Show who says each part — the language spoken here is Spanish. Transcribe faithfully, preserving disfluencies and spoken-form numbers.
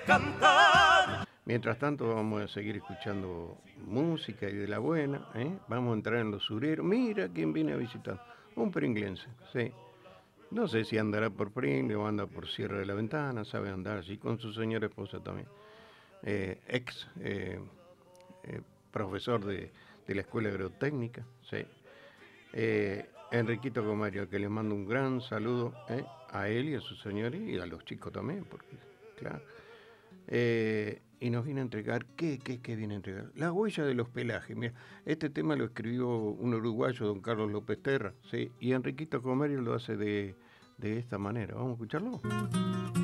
Speaker 1: cantar.
Speaker 2: Mientras tanto vamos a seguir escuchando música y de la buena, ¿eh? Vamos a entrar en los sureros. Mira quién viene a visitar. Un pringlense, sí. No sé si andará por Pringle o anda por Sierra de la Ventana, sabe andar así con su señora esposa también. Eh, ex eh, eh, profesor de, de la Escuela Agrotécnica, sí. Eh, Enriquito Comario, que le mando un gran saludo eh, a él y a su señora y a los chicos también, porque, claro. Eh, y nos viene a entregar, ¿qué, qué, qué viene a entregar? La huella de los pelajes. Mira, este tema lo escribió un uruguayo, don Carlos López Terra, ¿sí? Y Enriquito Comario lo hace de, de esta manera. ¿Vamos a escucharlo?